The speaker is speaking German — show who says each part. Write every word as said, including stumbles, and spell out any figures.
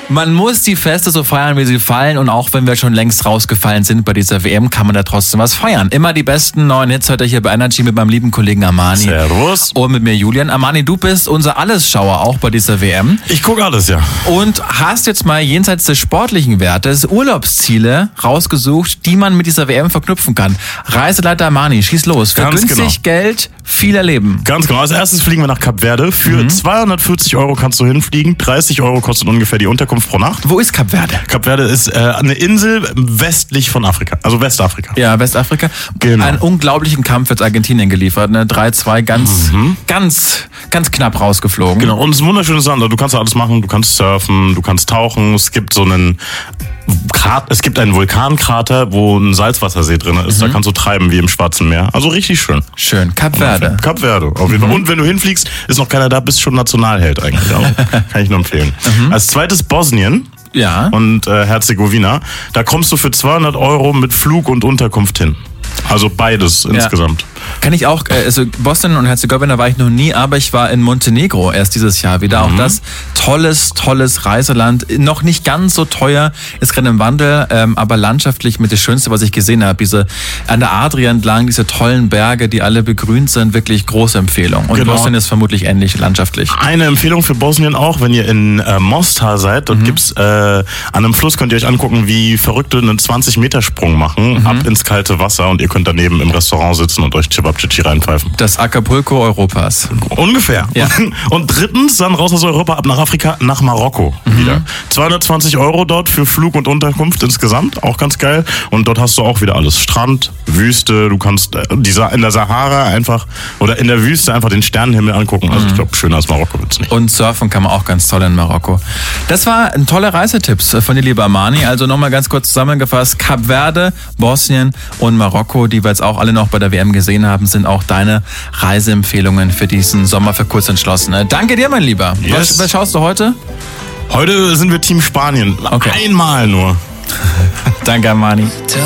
Speaker 1: Man muss die Feste so feiern, wie sie fallen, und auch wenn wir schon längst rausgefallen sind bei dieser W M, kann man da trotzdem was feiern. Immer die besten neuen Hits heute hier bei Energy mit meinem lieben Kollegen Armani.
Speaker 2: Servus.
Speaker 1: Und mit mir Julian. Armani, du bist unser Allesschauer auch bei dieser W M.
Speaker 2: Ich gucke alles, ja.
Speaker 1: Und hast jetzt mal jenseits des sportlichen Wertes Urlaubsziele rausgesucht, die man mit dieser W M verknüpfen kann. Reiseleiter Armani, schieß los. Für
Speaker 2: Ganz
Speaker 1: günstig
Speaker 2: genau.
Speaker 1: Geld, viel erleben.
Speaker 2: Ganz genau. Als erstes fliegen wir nach Kap Verde. Für mhm. zweihundertvierzig Euro kannst du hinfliegen. dreißig Euro kostet ungefähr die Unterkunft pro Nacht.
Speaker 1: Wo ist Kap Verde?
Speaker 2: Kap Verde ist äh, eine Insel westlich von Afrika, also Westafrika.
Speaker 1: Ja, Westafrika.
Speaker 2: Genau.
Speaker 1: Einen unglaublichen Kampf jetzt Argentinien geliefert. Ne? drei zwei, ganz, mhm. ganz, ganz knapp rausgeflogen.
Speaker 2: Genau, und es ist ein wunderschönes Land. Du kannst alles machen, du kannst surfen, du kannst tauchen. Es gibt so einen Krat- es gibt einen Vulkankrater, wo ein Salzwassersee drin ist. Mhm. Da kannst du treiben wie im Schwarzen Meer. Also richtig schön.
Speaker 1: Schön. Kap Verde.
Speaker 2: Kap Verde, auf jeden Fall. Mhm. Und wenn du hinfliegst, ist noch keiner da, bist schon Nationalheld eigentlich. Auch. Kann ich nur empfehlen. Mhm. Als zweites Bosnien.
Speaker 1: Ja.
Speaker 2: Und äh, Herzegowina. Da kommst du für zweihundert Euro mit Flug und Unterkunft hin. Also beides ja. insgesamt.
Speaker 1: Kann ich auch, also Bosnien und Herzegowina war ich noch nie, aber ich war in Montenegro erst dieses Jahr wieder. Mhm. Auch das tolles, tolles Reiseland. Noch nicht ganz so teuer, ist gerade im Wandel, ähm, aber landschaftlich mit das Schönste, was ich gesehen habe. Diese an der Adria entlang, diese tollen Berge, die alle begrünt sind, wirklich große Empfehlung. Und genau. Bosnien ist vermutlich ähnlich landschaftlich.
Speaker 2: Eine Empfehlung für Bosnien auch, wenn ihr in äh, Mostar seid, dort mhm. gibt's äh, an einem Fluss, könnt ihr euch angucken, wie Verrückte einen zwanzig Meter Sprung machen, mhm. ab ins kalte Wasser, und ihr könnt daneben im Restaurant sitzen und euch Cevapcici reinpfeifen.
Speaker 1: Das Acapulco Europas.
Speaker 2: Ungefähr. Ja. Und drittens, dann raus aus Europa, ab nach Afrika, nach Marokko mhm. wieder. zweihundertzwanzig Euro dort für Flug und Unterkunft insgesamt, auch ganz geil. Und dort hast du auch wieder alles. Strand, Wüste, du kannst dieser in der Sahara einfach, oder in der Wüste einfach den Sternenhimmel angucken. Also mhm. ich glaube, schöner als Marokko wird's nicht.
Speaker 1: Und surfen kann man auch ganz toll in Marokko. Das war ein toller Reisetipps von dir, lieber Armani. Also nochmal ganz kurz zusammengefasst. Kap Verde, Bosnien und Marokko, die wir jetzt auch alle noch bei der W M gesehen haben, sind auch deine Reiseempfehlungen für diesen Sommer für Kurzentschlossene. Danke dir, mein Lieber.
Speaker 2: Yes.
Speaker 1: Was, was schaust du heute?
Speaker 2: Heute sind wir Team Spanien.
Speaker 1: Okay.
Speaker 2: Einmal nur.
Speaker 1: Danke, Armani.